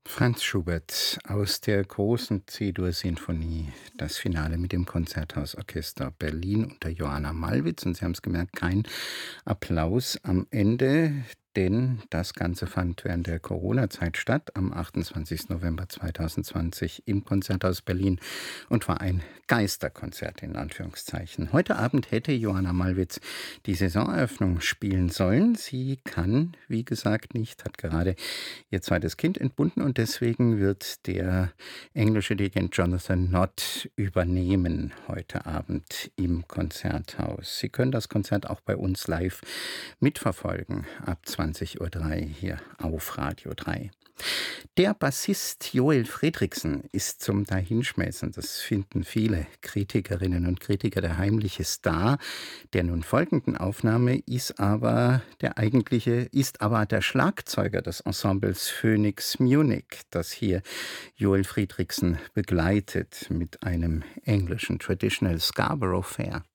Franz Schubert aus der großen C-Dur-Sinfonie, das Finale mit dem Konzerthausorchester Berlin unter Johanna Malwitz. Und Sie haben es gemerkt, kein Applaus am Ende, denn das Ganze fand während der Corona-Zeit statt, am 28. November 2020 im Konzerthaus Berlin und war ein Geisterkonzert in Anführungszeichen. Heute Abend hätte Johanna Malwitz die Saisoneröffnung spielen sollen. Sie kann, wie gesagt, nicht, hat gerade ihr zweites Kind entbunden und deswegen wird der englische Dirigent Jonathan Nott übernehmen heute Abend im Konzerthaus. Sie können das Konzert auch bei uns live mitverfolgen ab 20:03 Uhr hier auf Radio 3. Der Bassist Joel Friedrichsen ist zum Dahinschmeißen. Das finden viele Kritikerinnen und Kritiker der heimliche Star der nun folgenden Aufnahme ist aber der Schlagzeuger des Ensembles Phoenix Munich, das hier Joel Friedrichsen begleitet mit einem englischen Traditional Scarborough Fair.